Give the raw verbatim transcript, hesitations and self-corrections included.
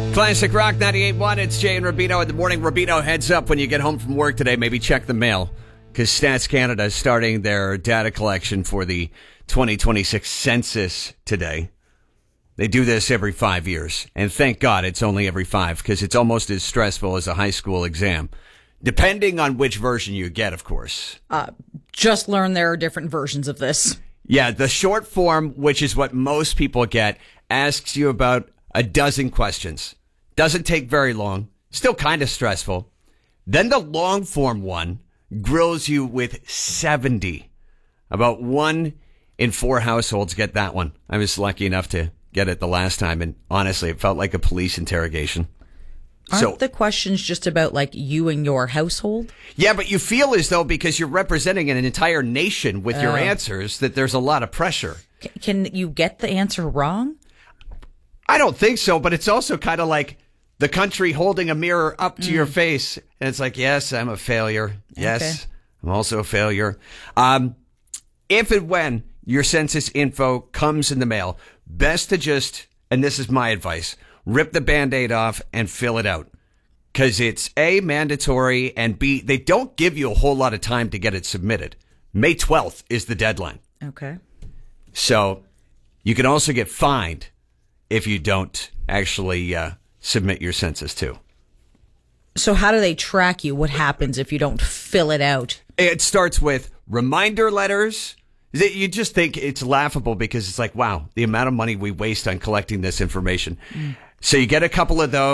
Classic Rock ninety-eight point one. It's Jay and Rubino in the morning. Rubino, heads up when you get home from work today. Maybe check the mail because Stats Canada is starting their data collection for the twenty twenty-six census today. They do this every five years. And thank God it's only every five because it's almost as stressful as a high school exam. Depending on which version you get, of course. Uh, just learn there are different versions of this. Yeah, the short form, which is what most people get, asks you about a dozen questions. Doesn't take very long. Still kind of stressful. Then the long form one grills you with seventy. About one in four households get that one. I was lucky enough to get it the last time, and honestly, it felt like a police interrogation. Aren't so, the questions just about, like, you and your household? Yeah, but you feel as though because you're representing an entire nation with your Oh. answers that there's a lot of pressure. C- can you get the answer wrong? I don't think so, but it's also kind of like the country holding a mirror up to mm. your face. And it's like, yes, I'm a failure. Yes, okay. I'm also a failure. Um, if and when your census info comes in the mail, best to just, and this is my advice, rip the Band-Aid off and fill it out. Because it's A, mandatory, and B, they don't give you a whole lot of time to get it submitted. May twelfth is the deadline. Okay. So you can also get fined if you don't actually uh, submit your census too. So how do they track you? What happens if you don't fill it out? It starts with reminder letters. You just think it's laughable because it's like, wow, the amount of money we waste on collecting this information. Mm. So you get a couple of those.